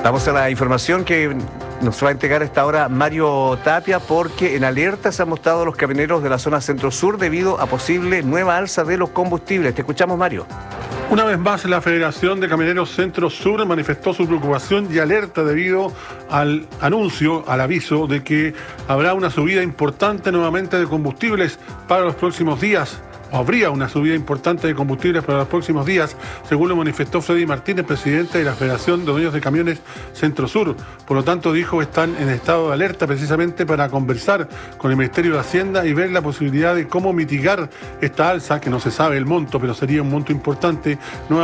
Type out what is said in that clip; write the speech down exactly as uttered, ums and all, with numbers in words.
Vamos a la información que nos va a entregar a esta hora Mario Tapia, porque en alerta se han mostrado los camioneros de la zona centro-sur debido a posible nueva alza de los combustibles. Te escuchamos, Mario. Una vez más, la Federación de Camioneros Centro-Sur manifestó su preocupación y alerta debido al anuncio, al aviso de que habrá una subida importante nuevamente de combustibles para los próximos días. Habría una subida importante de combustibles para los próximos días, según lo manifestó Freddy Martínez, presidente de la Federación de Dueños de Camiones Centro-Sur. Por lo tanto, dijo, están en estado de alerta precisamente para conversar con el Ministerio de Hacienda y ver la posibilidad de cómo mitigar esta alza, que no se sabe el monto, pero sería un monto importante.